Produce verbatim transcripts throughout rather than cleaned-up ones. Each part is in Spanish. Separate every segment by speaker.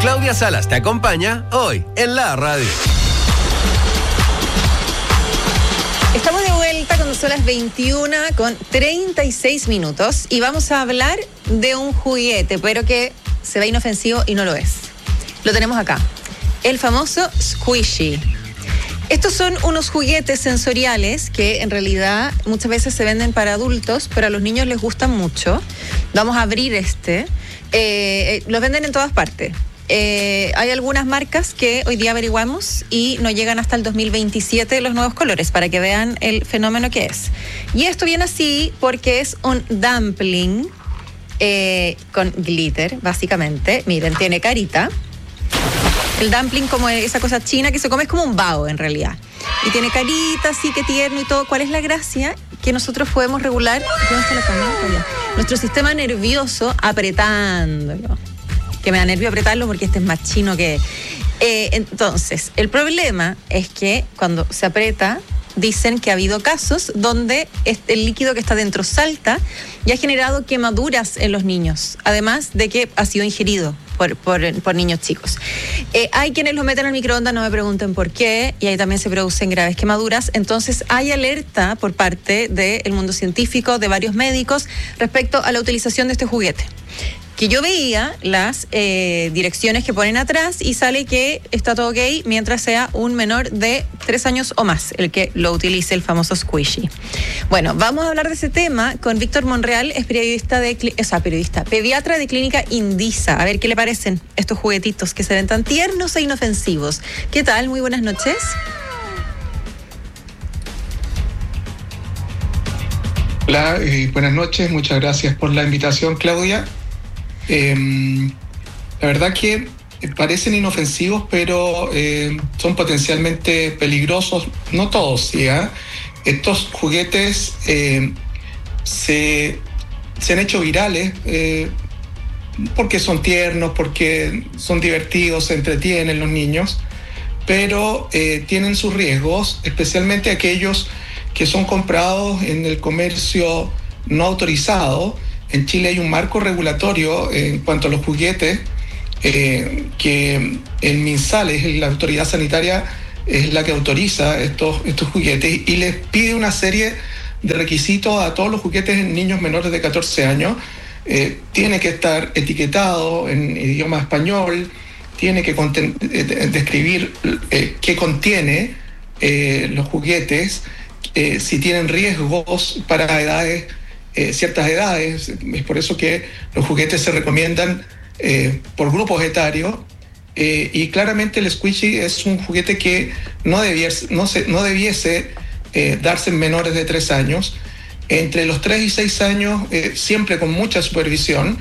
Speaker 1: Claudia Salas te acompaña hoy en la radio.
Speaker 2: Estamos de vuelta cuando son las veintiuna con treinta y seis minutos y vamos a hablar de un juguete, pero que se ve inofensivo y no lo es. Lo tenemos acá, el famoso Squishy. Estos son unos juguetes sensoriales que en realidad muchas veces se venden para adultos, pero a los niños les gustan mucho. Vamos a abrir este. Eh, los venden en todas partes. Eh, hay algunas marcas que hoy día averiguamos y no llegan hasta el dos mil veintisiete los nuevos colores para que vean el fenómeno que es. Y esto viene así porque es un dumpling eh, con glitter, básicamente. Miren, tiene carita. El dumpling, como esa cosa china que se come, es como un bao en realidad. Y tiene carita, así que tierno y todo. ¿Cuál es la gracia? Que nosotros podemos regular ¿dónde está la cámara? Nuestro sistema nervioso apretándolo. Que me da nervio apretarlo porque este es más chino que... Eh, entonces, el problema es que cuando se aprieta, dicen que ha habido casos donde el líquido que está dentro salta y ha generado quemaduras en los niños, además de que ha sido ingerido por, por, por niños chicos. Eh, hay quienes lo meten al microondas, no me pregunten por qué, y ahí también se producen graves quemaduras. Entonces hay alerta por parte del mundo científico, de varios médicos, respecto a la utilización de este juguete. Que yo veía las eh, direcciones que ponen atrás y sale que está todo ok mientras sea un menor de tres años o más el que lo utilice, el famoso Squishy. Bueno, vamos a hablar de ese tema con Víctor Monreal, es periodista de, o sea, periodista, pediatra de Clínica Indisa. A ver qué le parecen estos juguetitos que se ven tan tiernos e inofensivos. ¿Qué tal? Muy buenas noches.
Speaker 3: Hola, eh, buenas noches, muchas gracias por la invitación, Claudia. Eh, la verdad que parecen inofensivos, pero eh, son potencialmente peligrosos, no todos, ¿sí? ¿eh? Estos juguetes eh, se, se han hecho virales eh, porque son tiernos, porque son divertidos, se entretienen los niños, pero eh, tienen sus riesgos, especialmente aquellos que son comprados en el comercio no autorizado. En Chile hay un marco regulatorio en cuanto a los juguetes, eh, que el MinSal, es la autoridad sanitaria, es la que autoriza estos, estos juguetes y les pide una serie de requisitos a todos los juguetes en niños menores de catorce años. Eh, tiene que estar etiquetado en idioma español, tiene que conten- eh, describir eh, qué contiene eh, los juguetes, eh, si tienen riesgos para edades Eh, ciertas edades. Es por eso que los juguetes se recomiendan eh, por grupos etarios, eh, y claramente el Squishy es un juguete que no debiese, no se, no debiese eh, darse en menores de tres años. Entre los tres y seis años eh, siempre con mucha supervisión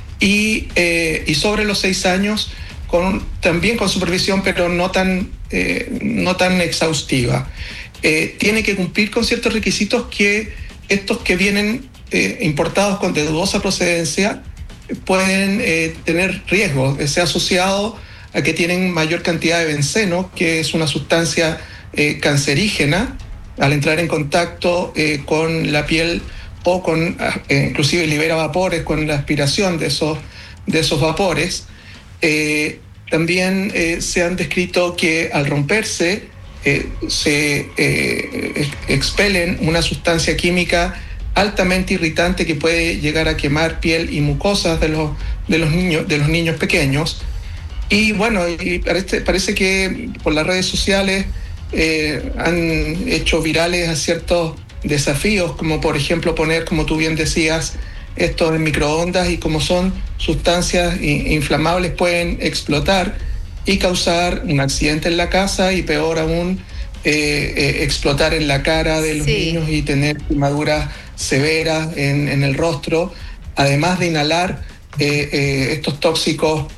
Speaker 3: y, eh, y sobre los seis años con, también con supervisión, pero no tan, eh, no tan exhaustiva. Eh, tiene que cumplir con ciertos requisitos que estos que vienen Eh, importados con de dudosa procedencia pueden eh, tener riesgos, eh, sea asociado a que tienen mayor cantidad de benceno, que es una sustancia eh, cancerígena al entrar en contacto eh, con la piel, o con eh, inclusive libera vapores con la aspiración de esos, de esos vapores. Eh, también eh, se han descrito que al romperse eh, se eh, expelen una sustancia química altamente irritante que puede llegar a quemar piel y mucosas de los, de los, niños, de los niños pequeños. Y bueno, y parece, parece que por las redes sociales eh, han hecho virales a ciertos desafíos, como por ejemplo poner, como tú bien decías, esto en microondas, y como son sustancias inflamables pueden explotar y causar un accidente en la casa, y peor aún, eh, eh, explotar en la cara de los sí. niños y tener quemaduras severas en, en el rostro, además de inhalar eh, eh, estos tóxicos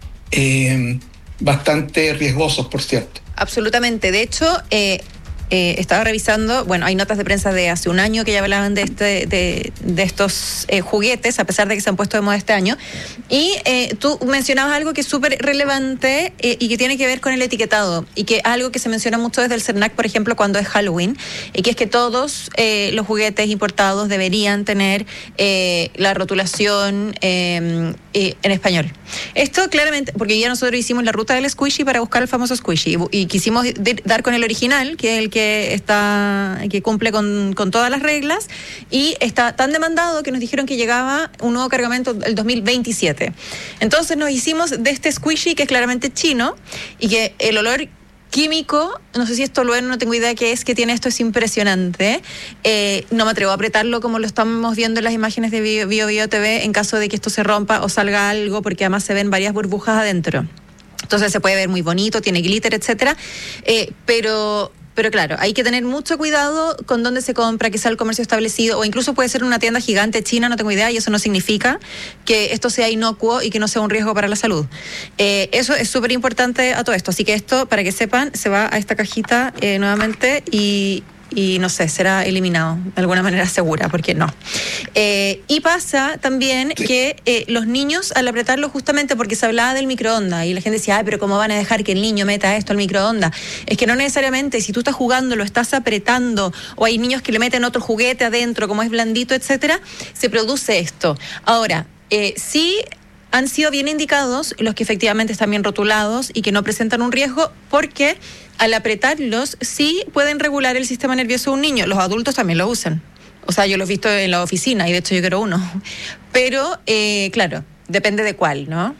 Speaker 3: eh, bastante riesgosos, por cierto.
Speaker 2: Absolutamente. De hecho, eh, eh, estaba revisando, bueno, hay notas de prensa de hace un año que ya hablaban de este de, de estos eh, juguetes, a pesar de que se han puesto de moda este año. Y eh, tú mencionabas algo que es súper relevante eh, y que tiene que ver con el etiquetado, y que algo que se menciona mucho desde el CERNAC, por ejemplo, cuando es Halloween, y que es que todos eh, los juguetes importados deberían tener eh, la rotulación eh, eh, en español. Esto claramente, porque ya nosotros hicimos la ruta del squishy para buscar el famoso squishy y, y quisimos de, dar con el original, que es el que está, que cumple con, con todas las reglas, y está tan demandado que nos dijeron que llegaba un nuevo cargamento el dos mil veintisiete. Entonces nos hicimos de este squishy, que es claramente chino, y que el olor químico, no sé si es tolueno, no tengo idea qué es, que tiene esto, es impresionante. Eh, no me atrevo a apretarlo como lo estamos viendo en las imágenes de Bio Bio, Bio T V en caso de que esto se rompa o salga algo, porque además se ven varias burbujas adentro. Entonces se puede ver muy bonito, tiene glitter, etcétera. Eh, pero... Pero claro, hay que tener mucho cuidado con dónde se compra, que sea el comercio establecido, o incluso puede ser una tienda gigante china, no tengo idea, y eso no significa que esto sea inocuo y que no sea un riesgo para la salud. Eh, eso es súper importante a todo esto. Así que esto, para que sepan, se va a esta cajita eh, nuevamente y... y no sé, será eliminado de alguna manera segura, porque no. Eh, y pasa también que eh, los niños, al apretarlo, justamente porque se hablaba del microondas, y la gente decía, ay, pero ¿cómo van a dejar que el niño meta esto al microondas? Es que no necesariamente, si tú estás jugando, lo estás apretando, o hay niños que le meten otro juguete adentro, como es blandito, etcétera, se produce esto. Ahora, eh, sí... han sido bien indicados los que efectivamente están bien rotulados y que no presentan un riesgo, porque al apretarlos sí pueden regular el sistema nervioso de un niño. Los adultos también lo usan. O sea, yo lo he visto en la oficina y de hecho yo quiero uno. Pero, eh, claro, depende de cuál, ¿no?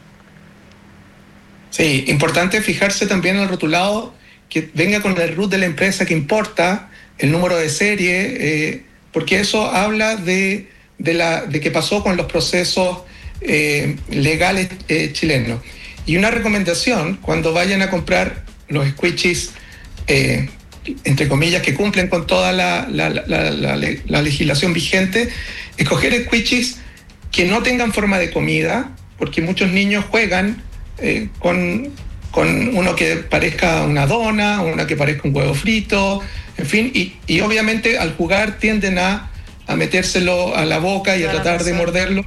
Speaker 3: Sí, importante fijarse también en el rotulado, que venga con el root de la empresa que importa, el número de serie, eh, porque eso habla de, de, la, de qué pasó con los procesos Eh, legales eh, chilenos. Y una recomendación, cuando vayan a comprar los squishies, eh, entre comillas, que cumplen con toda la, la, la, la, la, la legislación vigente, escoger squishies que no tengan forma de comida, porque muchos niños juegan eh, con, con uno que parezca una dona, una que parezca un huevo frito, en fin, y, y obviamente al jugar tienden a, a metérselo a la boca y a tratar de morderlo.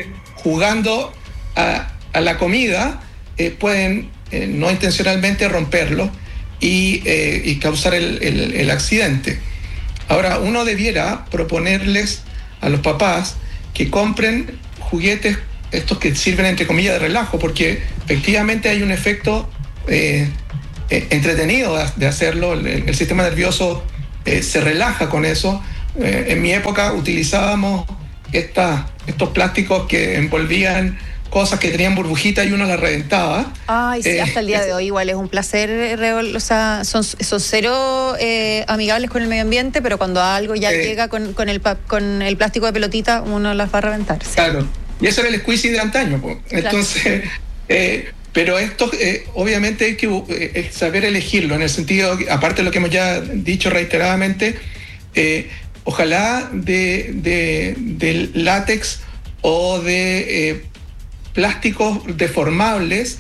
Speaker 3: Jugando a, a la comida, eh, pueden eh, no intencionalmente romperlo y, eh, y causar el, el, el accidente. Ahora, uno debiera proponerles a los papás que compren juguetes, estos que sirven entre comillas de relajo, porque efectivamente hay un efecto eh, eh, entretenido de, de hacerlo. El, el sistema nervioso eh, se relaja con eso. Eh, en mi época utilizábamos esta, estos plásticos que envolvían cosas que tenían burbujitas y uno las reventaba.
Speaker 2: Ay, sí,
Speaker 3: eh,
Speaker 2: hasta el día de hoy igual es un placer, o sea, son, son cero eh, amigables con el medio ambiente, pero cuando algo ya eh, llega con, con, el, con el plástico de pelotita, uno las va a reventar. Sí.
Speaker 3: Claro, y eso era el squeezy de antaño, pues. Entonces, claro. eh, pero esto eh, obviamente hay que eh, saber elegirlo, en el sentido, aparte de lo que hemos ya dicho reiteradamente, eh, ojalá de, de, de látex o de eh, plásticos deformables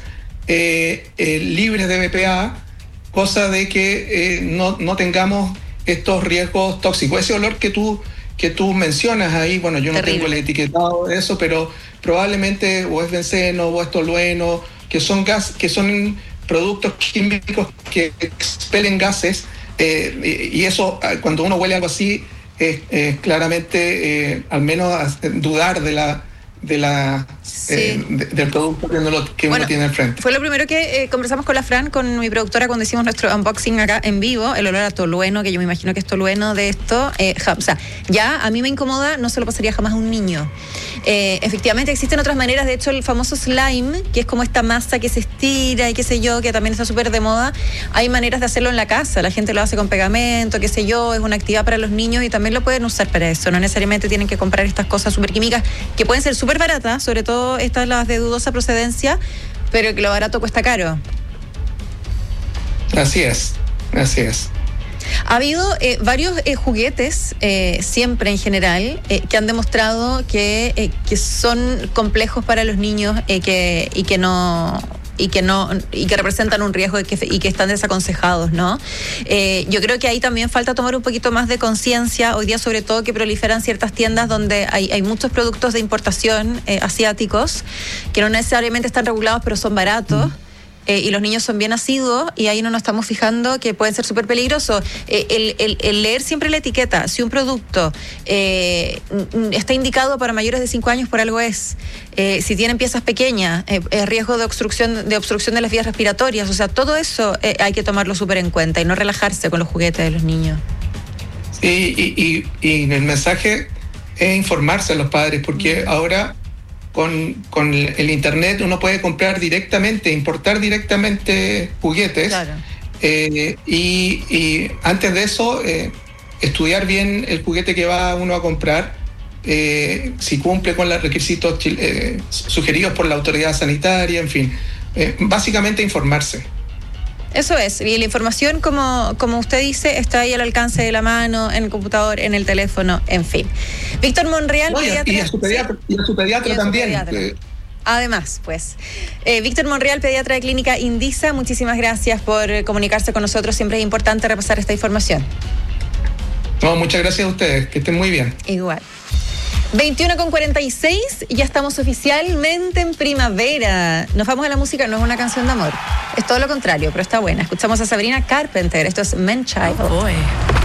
Speaker 3: eh, eh, libres de B P A, cosa de que eh, no, no tengamos estos riesgos tóxicos. Ese olor que tú, que tú mencionas ahí, bueno, yo no Terrible. tengo el etiquetado de eso, pero probablemente o es benceno o es tolueno, que son gas, que son productos químicos que expelen gases, eh, y, y eso, cuando uno huele algo así, es eh, claramente eh, al menos dudar de la de la sí. eh, de, del producto que uno, lo, que bueno, uno tiene al frente.
Speaker 2: Fue lo primero que eh, conversamos con la Fran, con mi productora, cuando hicimos nuestro unboxing acá en vivo, el olor a tolueno, que yo me imagino que es tolueno de esto, eh, o sea, ya a mí me incomoda, no se lo pasaría jamás a un niño. Eh, efectivamente existen otras maneras, de hecho el famoso slime, que es como esta masa que se estira y qué sé yo, que también está súper de moda, hay maneras de hacerlo en la casa, la gente lo hace con pegamento, qué sé yo, es una actividad para los niños y también lo pueden usar para eso, no necesariamente tienen que comprar estas cosas súper químicas, que pueden ser súper baratas, sobre todo estas las de dudosa procedencia, pero que lo barato cuesta caro.
Speaker 3: Así es, así es.
Speaker 2: Ha habido eh, varios eh, juguetes, eh, siempre en general, eh, que han demostrado que, eh, que son complejos para los niños eh, que, y que no... y que no y que representan un riesgo y que, y que están desaconsejados, ¿no? Eh, yo creo que ahí también falta tomar un poquito más de conciencia, hoy día sobre todo que proliferan ciertas tiendas donde hay, hay muchos productos de importación eh, asiáticos que no necesariamente están regulados pero son baratos. eh, y los niños son bien asiduos y ahí no nos estamos fijando que pueden ser súper peligrosos. Eh, el, el, el leer siempre la etiqueta, si un producto eh, está indicado para mayores de cinco años, por algo es. Eh, si tienen piezas pequeñas, eh, eh, riesgo de obstrucción, de obstrucción de las vías respiratorias, o sea, todo eso eh, hay que tomarlo súper en cuenta y no relajarse con los juguetes de los niños.
Speaker 3: Sí, y, y, y el mensaje es informarse a los padres, porque mm. ahora con, con el internet uno puede comprar directamente, importar directamente juguetes. Claro. Eh, y, y antes de eso, eh, estudiar bien el juguete que va uno a comprar, eh, si cumple con los requisitos eh, sugeridos por la autoridad sanitaria, en fin, eh, básicamente informarse.
Speaker 2: Eso es, y la información, como, como usted dice, está ahí al alcance de la mano, en el computador, en el teléfono, en fin. Víctor Monreal,
Speaker 3: no, pediatra. Y a su pediatra, sí. y a su pediatra y a también. Su pediatra. Eh.
Speaker 2: Además, pues. Eh, Víctor Monreal, pediatra de Clínica Indisa, muchísimas gracias por comunicarse con nosotros. Siempre es importante repasar esta información.
Speaker 3: No, muchas gracias a ustedes, que estén muy bien.
Speaker 2: Igual. veintiuno con cuarenta y seis, ya estamos oficialmente en primavera. Nos vamos a la música, no es una canción de amor, es todo lo contrario, pero está buena. Escuchamos a Sabrina Carpenter, esto es Man Child.
Speaker 4: Oh boy.